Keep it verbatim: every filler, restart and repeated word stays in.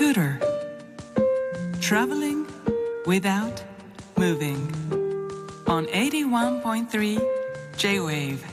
Scooter. Traveling without moving. On eighty-one point three J-Wave.